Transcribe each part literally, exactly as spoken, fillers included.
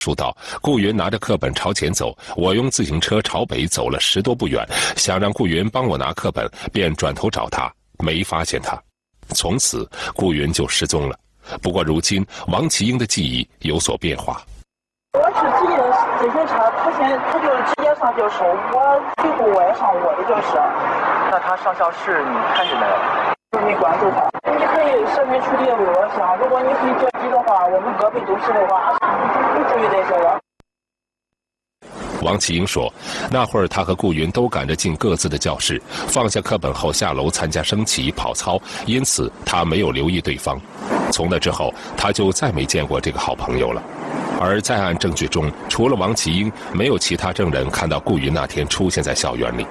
述道：“顾云拿着课本朝前走，我用自行车朝北走了十多步远，想让顾云帮我拿课本，便转头找他，没发现他。从此，顾云就失踪了。不过如今，王其英的记忆有所变化。 我是自己的自行车，他先他就直接上教室，我最后我也上我的教室。 那他上教室你看见没有？ 没关注他。你可以社区处理微弱项，如果你可以着急的话，我们隔壁都是的话，不注意这些了。” 王其英说，那会儿他和顾云都赶着进各自的教室，放下课本后下楼参加升旗、跑操，因此他没有留意对方。从那之后，他就再没见过这个好朋友了。而在案证据中，除了王其英，没有其他证人看到顾云那天出现在校园里。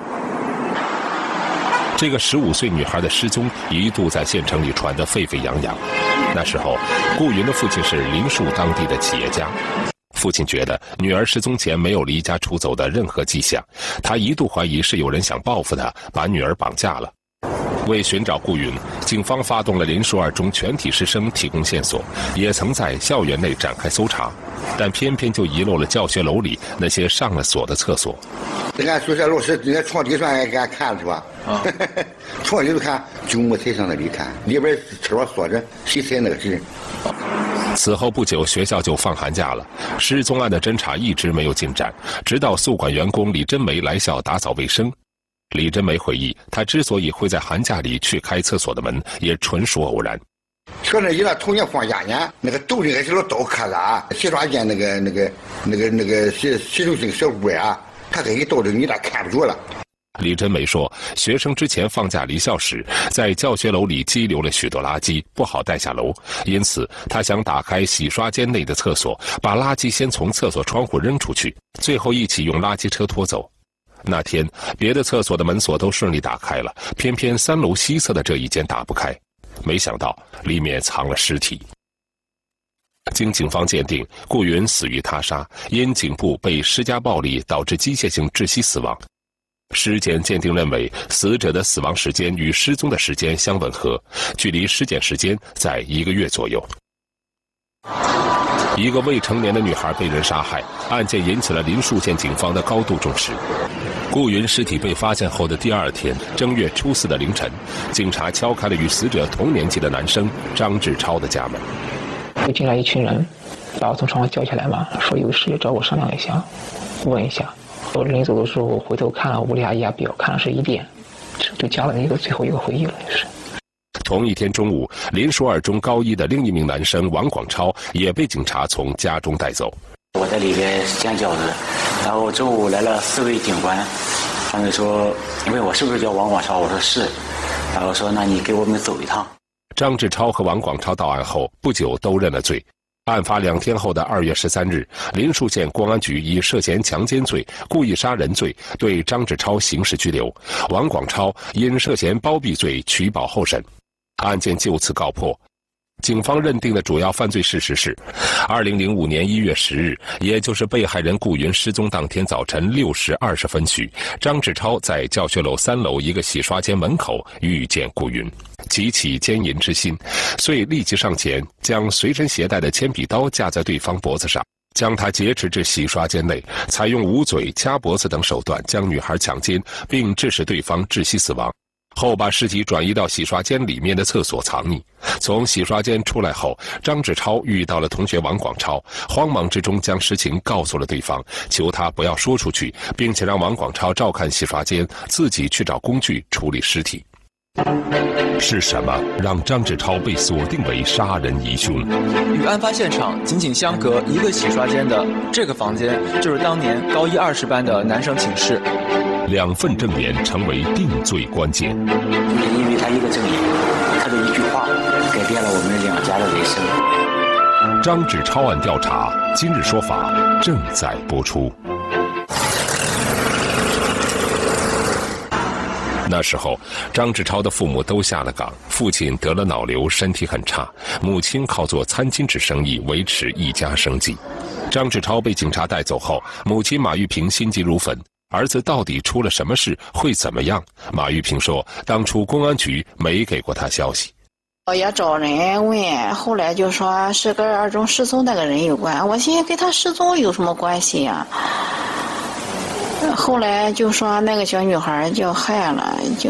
这个十五岁女孩的失踪一度在县城里传得沸沸扬扬。那时候，顾云的父亲是林树当地的企业家。父亲觉得女儿失踪前没有离家出走的任何迹象，他一度怀疑是有人想报复他，把女儿绑架了。为寻找顾云，警方发动了林树二中全体师生提供线索，也曾在校园内展开搜查，但偏偏就遗漏了教学楼里那些上了锁的厕所。 你看宿舍老师在床底上也给俺看了是吧？啊，床底头看，就木腿上那里看，里边厕所锁着，洗菜那个是。 此后不久，学校就放寒假了，失踪案的侦查一直没有进展，直到宿管员工李真梅来校打扫卫生。李真梅回忆，她之所以会在寒假里去开厕所的门，也纯属偶然。 说那一到头年放假呢，那个斗里还是老刀磕了啊，洗刷间那个那个那个那个洗洗手间小屋啊，他这一斗里你咋看不着了。 李真梅说，学生之前放假离校时，在教学楼里积留了许多垃圾，不好带下楼，因此他想打开洗刷间内的厕所，把垃圾先从厕所窗户扔出去，最后一起用垃圾车拖走。那天，别的厕所的门锁都顺利打开了，偏偏三楼西侧的这一间打不开，没想到里面藏了尸体。经警方鉴定，顾云死于他杀，因颈部被施加暴力导致机械性窒息死亡。尸检鉴定认为，死者的死亡时间与失踪的时间相吻合，距离尸检时间在一个月左右。一个未成年的女孩被人杀害，案件引起了林树县警方的高度重视。顾云尸体被发现后的第二天，正月初四的凌晨，警察敲开了与死者同年纪的男生张志超的家门。 就进来一群人，把我从床上叫起来嘛，说有事找我商量一下，问一下。我临走的时候，我回头看了屋里压压表，看了是一点，就加了一个最后一个回忆了，就是。 同一天中午，林树二中高一的另一名男生王广超也被警察从家中带走。 我在里边煎饺子，然后中午来了四位警官，他们说问我是不是叫王广超，我说是，然后说那你给我们走一趟。 张志超和王广超到案后不久都认了罪。案发两天后的二月十三日，林树县公安局以涉嫌强奸罪、故意杀人罪对张志超刑事拘留，王广超因涉嫌包庇罪取保候审，案件就此告破。警方认定的主要犯罪事实是，二零零五年一月十日，也就是被害人顾云失踪当天早晨六时二十分许，张志超在教学楼三楼一个洗刷间门口遇见顾云，激起奸淫之心，遂立即上前将随身携带的铅笔刀架在对方脖子上，将她劫持至洗刷间内，采用捂嘴、掐脖子等手段将女孩强奸，并致使对方窒息死亡。后把尸体转移到洗刷间里面的厕所藏匿。从洗刷间出来后，张志超遇到了同学王广超，慌忙之中将实情告诉了对方，求他不要说出去，并且让王广超照看洗刷间，自己去找工具处理尸体。是什么让张志超被锁定为杀人疑凶？ 与案发现场仅仅相隔一个洗刷间的这个房间，就是当年高一二十班的男生寝室。 两份证言成为定罪关键。 因为他一个证言，他的一句话，改变了我们两家的人生。 张志超案调查，今日说法正在播出。那时候，张志超的父母都下了岗，父亲得了脑瘤，身体很差，母亲靠做餐巾纸生意维持一家生计。张志超被警察带走后，母亲马玉萍心急如焚。儿子到底出了什么事，会怎么样？马玉萍说，当初公安局没给过他消息。 也找人问，后来就说是跟二中失踪那个人有关。我寻思跟他失踪有什么关系呀、啊？后来就说那个小女孩叫害了，就。